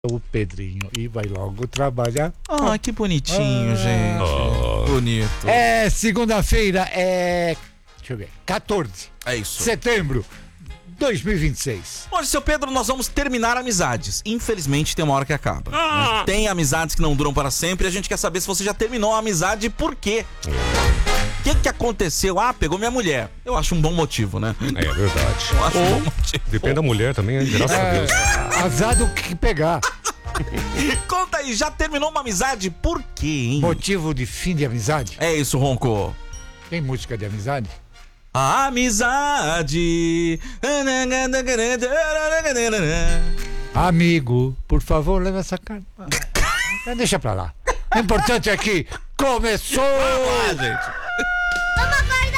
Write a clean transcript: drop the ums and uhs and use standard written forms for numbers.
o Pedrinho e vai logo trabalhar. Ah, que bonitinho, gente. Bonito. É segunda-feira, deixa eu ver, 14 É de isso. setembro 2026. Hoje, seu Pedro, nós vamos terminar amizades. Infelizmente, tem uma hora que acaba. Tem amizades que não duram para sempre. E a gente quer saber se você já terminou a amizade e por quê. O que aconteceu? Ah, pegou minha mulher. Eu acho um bom motivo, né? É verdade. Eu acho um bom motivo. Depende da mulher também, graças a Deus. Azar do que pegar. Conta aí, já terminou uma amizade? Por quê, hein? Motivo de fim de amizade? É isso, Ronco. Tem música de amizade? A amizade. Amigo, por favor, leva essa carta. Deixa pra lá. O importante é que começou! Ah, gente. Vamos acordar!